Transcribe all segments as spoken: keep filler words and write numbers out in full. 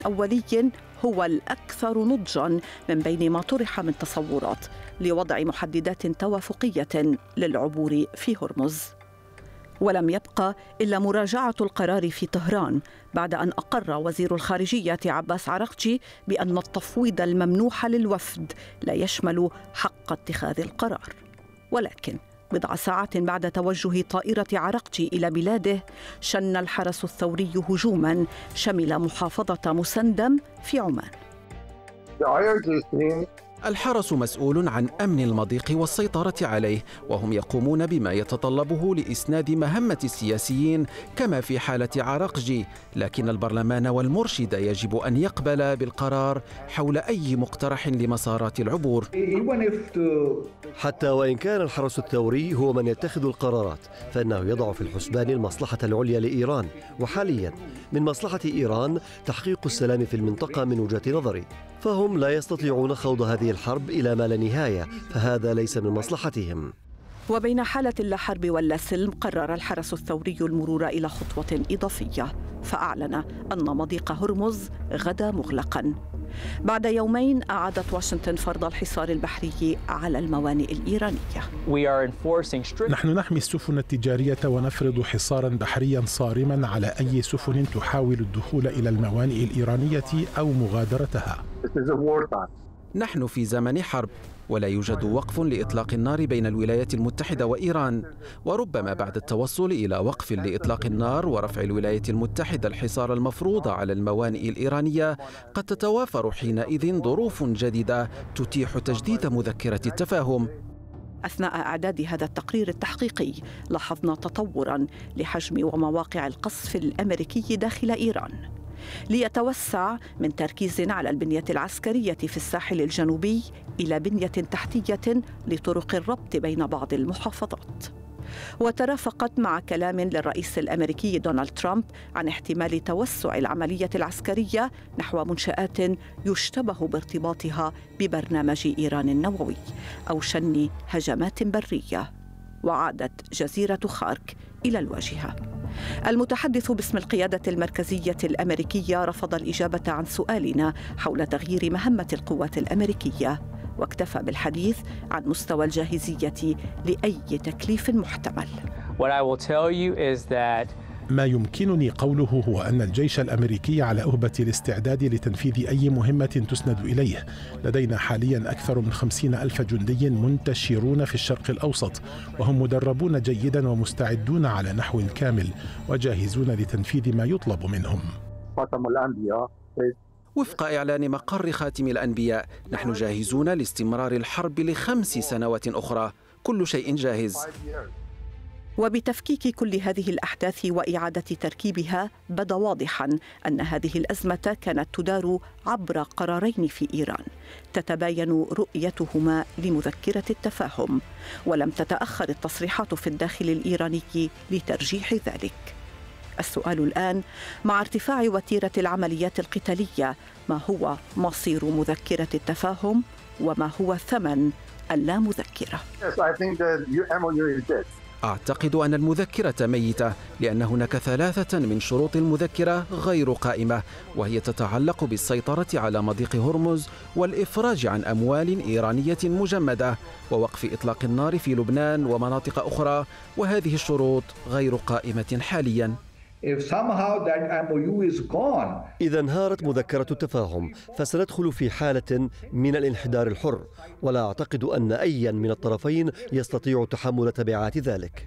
أولي هو الأكثر نضجاً من بين ما طرح من تصورات لوضع محددات توافقية للعبور في هرمز. ولم يبقى إلا مراجعة القرار في طهران بعد أن أقر وزير الخارجية عباس عراقجي بأن التفويض الممنوح للوفد لا يشمل حق اتخاذ القرار. ولكن بضع ساعات بعد توجه طائرة عراقجي إلى بلاده شن الحرس الثوري هجوماً شمل محافظة مسندم في عمان. الحرس مسؤول عن أمن المضيق والسيطرة عليه، وهم يقومون بما يتطلبه لإسناد مهمة السياسيين كما في حالة عراقجي، لكن البرلمان والمرشد يجب أن يقبل بالقرار حول أي مقترح لمسارات العبور. حتى وإن كان الحرس الثوري هو من يتخذ القرارات، فإنه يضع في الحسبان المصلحة العليا لإيران، وحاليا من مصلحة إيران تحقيق السلام في المنطقة من وجهة نظري، فهم لا يستطيعون خوض هذه الحرب إلى ما لا نهاية، فهذا ليس من مصلحتهم. وبين حالة اللا حرب ولا سلم قرر الحرس الثوري المرور إلى خطوة إضافية، فأعلن أن مضيق هرمز غدا مغلقاً. بعد يومين أعادت واشنطن فرض الحصار البحري على الموانئ الإيرانية. نحن نحمي السفن التجارية ونفرض حصاراً بحرياً صارماً على أي سفن تحاول الدخول إلى الموانئ الإيرانية أو مغادرتها. نحن في زمن حرب، ولا يوجد وقف لإطلاق النار بين الولايات المتحدة وإيران، وربما بعد التوصل إلى وقف لإطلاق النار ورفع الولايات المتحدة الحصار المفروض على الموانئ الإيرانية قد تتوافر حينئذ ظروف جديدة تتيح تجديد مذكرة التفاهم. أثناء إعداد هذا التقرير التحقيقي لاحظنا تطوراً لحجم ومواقع القصف الأمريكي داخل إيران، ليتوسع من تركيز على البنية العسكرية في الساحل الجنوبي إلى بنية تحتية لطرق الربط بين بعض المحافظات. وترافقت مع كلام للرئيس الأمريكي دونالد ترامب عن احتمال توسع العملية العسكرية نحو منشآت يشتبه بارتباطها ببرنامج إيران النووي أو شن هجمات برية. وعادت جزيرة خارك إلى الواجهة. المتحدث باسم القيادة المركزية الأمريكية رفض الإجابة عن سؤالنا حول تغيير مهمة القوات الأمريكية، واكتفى بالحديث عن مستوى الجاهزية لأي تكليف محتمل. ما يمكنني قوله هو أن الجيش الأمريكي على أهبة الاستعداد لتنفيذ أي مهمة تسند إليه. لدينا حاليا أكثر من خمسين ألف جندي منتشرون في الشرق الأوسط، وهم مدربون جيدا ومستعدون على نحو كامل وجاهزون لتنفيذ ما يطلب منهم. وفق إعلان مقر خاتم الأنبياء، نحن جاهزون لاستمرار الحرب لخمس سنوات أخرى، كل شيء جاهز. وبتفكيك كل هذه الأحداث وإعادة تركيبها بدا واضحاً أن هذه الأزمة كانت تدار عبر قرارين في إيران تتباين رؤيتهما لمذكرة التفاهم، ولم تتأخر التصريحات في الداخل الإيراني لترجيح ذلك. السؤال الآن مع ارتفاع وتيرة العمليات القتالية، ما هو مصير مذكرة التفاهم وما هو ثمن اللامذكرة؟ أعتقد أن المذكرة ميتة، لأن هناك ثلاثة من شروط المذكرة غير قائمة، وهي تتعلق بالسيطرة على مضيق هرمز والإفراج عن أموال إيرانية مجمدة ووقف إطلاق النار في لبنان ومناطق أخرى، وهذه الشروط غير قائمة حالياً. إذا انهارت مذكرة التفاهم فسندخل في حالة من الانحدار الحر، ولا أعتقد أن أي من الطرفين يستطيع تحمل تبعات ذلك.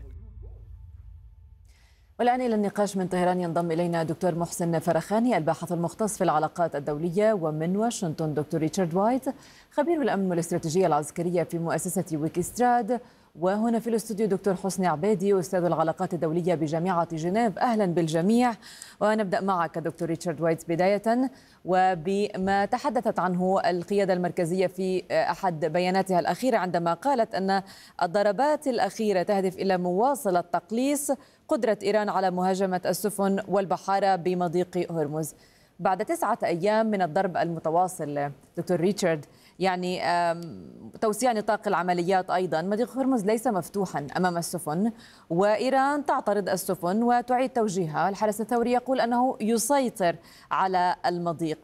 والآن إلى النقاش من طهران ينضم إلينا دكتور محسن فرخاني الباحث المختص في العلاقات الدولية، ومن واشنطن دكتور ريتشارد وايت خبير الأمن والاستراتيجية العسكرية في مؤسسة ويكستراد، وهنا في الاستوديو دكتور حسني عبيدي أستاذ العلاقات الدولية بجامعة جنيف. أهلا بالجميع، ونبدأ معك دكتور ريتشارد وايت بداية وبما تحدثت عنه القيادة المركزية في أحد بياناتها الأخيرة عندما قالت أن الضربات الأخيرة تهدف إلى مواصلة تقليص قدرة إيران على مهاجمة السفن والبحارة بمضيق هرمز. بعد تسعة أيام من الضرب المتواصل دكتور ريتشارد، يعني توسيع نطاق العمليات أيضا، مضيق هرمز ليس مفتوحا أمام السفن وإيران تعترض السفن وتعيد توجيهها. الحرس الثوري يقول أنه يسيطر على المضيق.